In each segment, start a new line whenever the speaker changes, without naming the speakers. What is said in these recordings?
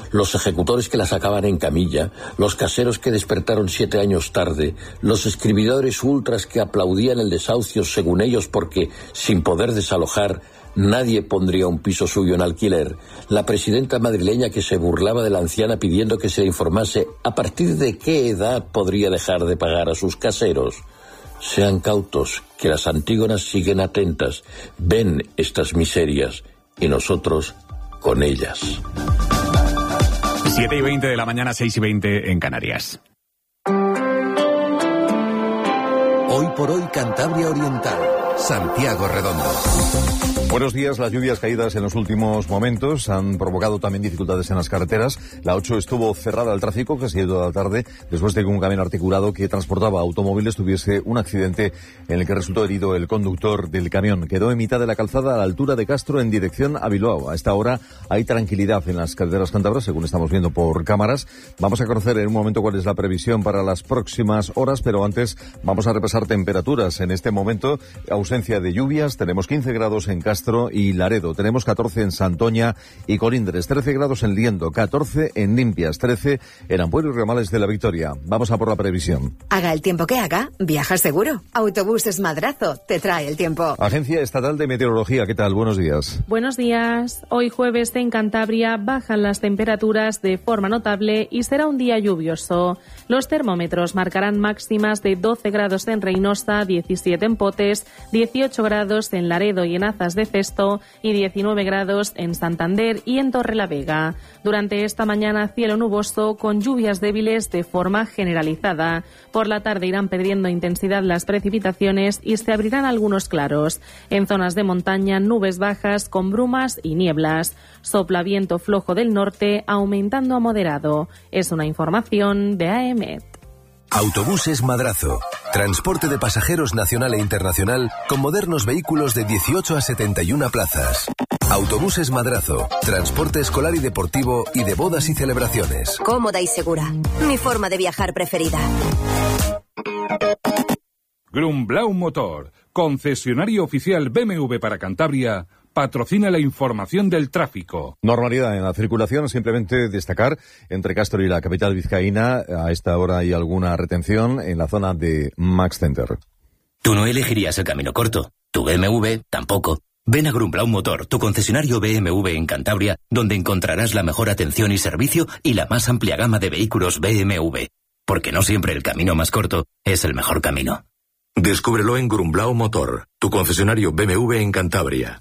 los ejecutores que la sacaban en camilla, los caseros que despertaron 7 años tarde, los escribidores ultras que aplaudían el desahucio según ellos porque, sin poder desalojar, nadie pondría un piso suyo en alquiler, la presidenta madrileña que se burlaba de la anciana pidiendo que se le informase a partir de qué edad podría dejar de pagar a sus caseros. Sean cautos, que las Antígonas siguen atentas, ven estas miserias y nosotros con ellas.
7:20 de la mañana, 6:20 en Canarias.
Hoy por hoy Cantabria Oriental, Santiago Redondo.
Buenos días. Las lluvias caídas en los últimos momentos han provocado también dificultades en las carreteras. La 8 estuvo cerrada al tráfico casi toda la tarde después de que un camión articulado que transportaba automóviles tuviese un accidente en el que resultó herido el conductor del camión. Quedó en mitad de la calzada a la altura de Castro en dirección a Bilbao. A esta hora hay tranquilidad en las carreteras cántabras, según estamos viendo por cámaras. Vamos a conocer en un momento cuál es la previsión para las próximas horas, pero antes vamos a repasar temperaturas. En este momento, ausencia de lluvias, tenemos 15 grados en Castro y Laredo, tenemos 14 en Santoña y Colindres, 13 grados en Liendo, 14 en Limpias, 13 en Ampuero y Ramales de la Victoria. Vamos a por la previsión.
Haga el tiempo que haga, viaja seguro. Autobuses Madrazo te trae el tiempo.
Agencia Estatal de Meteorología, ¿qué tal? Buenos días.
Buenos días. Hoy jueves en Cantabria bajan las temperaturas de forma notable y será un día lluvioso. Los termómetros marcarán máximas de 12 grados en Reynosa, 17 en Potes, 18 grados en Laredo y en Azas de Cesto y 19 grados en Santander y en Torrelavega. Durante esta mañana cielo nuboso con lluvias débiles de forma generalizada. Por la tarde irán perdiendo intensidad las precipitaciones y se abrirán algunos claros. En zonas de montaña, nubes bajas con brumas y nieblas. Sopla viento flojo del norte, aumentando a moderado. Es una información de AEMET.
Autobuses Madrazo. Transporte de pasajeros nacional e internacional con modernos vehículos de 18 a 71 plazas. Autobuses Madrazo. Transporte escolar y deportivo y de bodas y celebraciones.
Cómoda y segura. Mi forma de viajar preferida.
Grumblau Motor, concesionario oficial BMW para Cantabria, patrocina la información del tráfico.
Normalidad en la circulación, simplemente destacar entre Castro y la capital vizcaína, a esta hora hay alguna retención en la zona de Max Center.
Tú no elegirías el camino corto, tu BMW tampoco. Ven a Grumblau Motor, tu concesionario BMW en Cantabria, donde encontrarás la mejor atención y servicio y la más amplia gama de vehículos BMW. Porque no siempre el camino más corto es el mejor camino.
Descúbrelo en Grumblau Motor, tu concesionario BMW en Cantabria.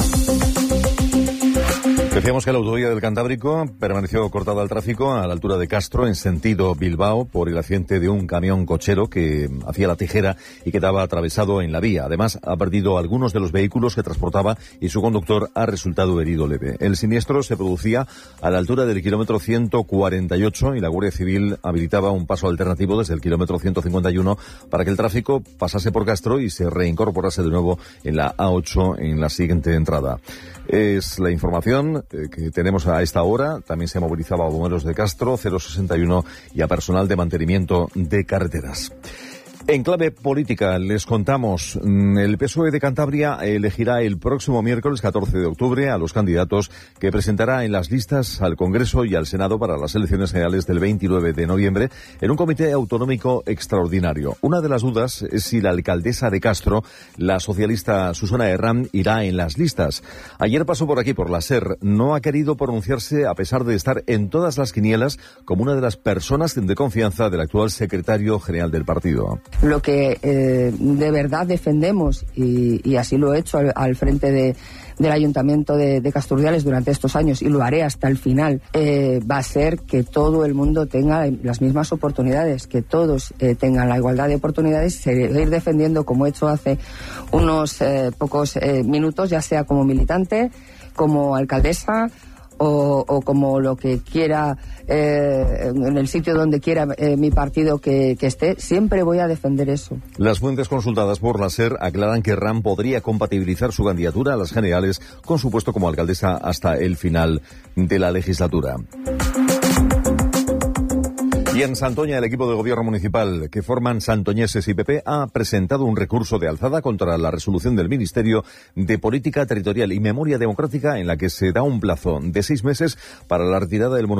Decíamos que la autovía del Cantábrico permaneció cortada al tráfico a la altura de Castro en sentido Bilbao por el accidente de un camión cochero que hacía la tijera y quedaba atravesado en la vía. Además, ha perdido algunos de los vehículos que transportaba y su conductor ha resultado herido leve. El siniestro se producía a la altura del kilómetro 148 y la Guardia Civil habilitaba un paso alternativo desde el kilómetro 151 para que el tráfico pasase por Castro y se reincorporase de nuevo en la A8 en la siguiente entrada. Es la información que tenemos a esta hora. También se movilizaba a bomberos de Castro, 061 y a personal de mantenimiento de carreteras. En clave política, les contamos, el PSOE de Cantabria elegirá el próximo miércoles 14 de octubre a los candidatos que presentará en las listas al Congreso y al Senado para las elecciones generales del 29 de noviembre en un comité autonómico extraordinario. Una de las dudas es si la alcaldesa de Castro, la socialista Susana Herrán, irá en las listas. Ayer pasó por aquí, por la SER, no ha querido pronunciarse a pesar de estar en todas las quinielas como una de las personas de confianza del actual secretario general del partido.
Lo que de verdad defendemos, y así lo he hecho al frente del Ayuntamiento de Casturdiales durante estos años, y lo haré hasta el final, va a ser que todo el mundo tenga las mismas oportunidades, que todos tengan la igualdad de oportunidades, seguir defendiendo, como he hecho hace unos pocos minutos, ya sea como militante, como alcaldesa, o como lo que quiera, en el sitio donde quiera mi partido que esté, siempre voy a defender eso.
Las fuentes consultadas por la SER aclaran que Herrán podría compatibilizar su candidatura a las generales con su puesto como alcaldesa hasta el final de la legislatura. Y en Santoña, el equipo de gobierno municipal que forman santoñeses y PP ha presentado un recurso de alzada contra la resolución del Ministerio de Política Territorial y Memoria Democrática en la que se da un plazo de 6 meses para la retirada del monumento